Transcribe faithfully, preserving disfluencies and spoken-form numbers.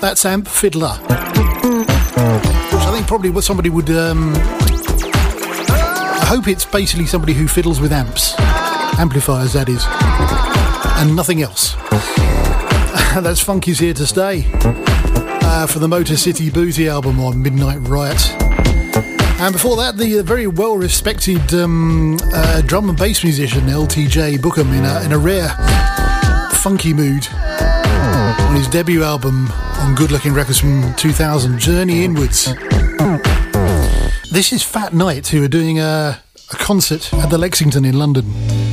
That's Amp Fiddler, which I think probably what somebody would um, I hope it's basically somebody who fiddles with amps, amplifiers that is, and nothing else. That's Funky's Here to Stay uh, for the Motor City Booty album on Midnight Riot. And before that, the uh, very well-respected um, uh, drum and bass musician L T J Bookham in a, in a rare funky mood on his debut album on Good Looking Records from two thousand, Journey Inwards. This is Fat Night, who are doing a, a concert at the Lexington in London.